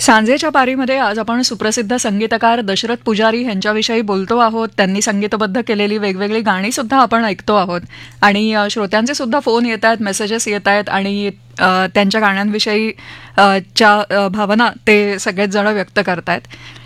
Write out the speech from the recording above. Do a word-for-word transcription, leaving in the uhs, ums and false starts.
सांजेच्या पारीमध्ये आज आपण सुप्रसिद्ध संगीतकार दशरथ पुजारी यांच्याविषयी बोलतो आहोत. त्यांनी संगीतबद्ध केलेली वेगवेगळी गाणी सुद्धा आपण ऐकतो आहोत आणि अ, श्रोत्यांचे सुद्धा फोन येत आहेत, मेसेजेस येत आहेत आणि अ, त्यांच्या गाण्यांविषयी अ, च्या अ, भावना ते सगळेच जण व्यक्त करतायत.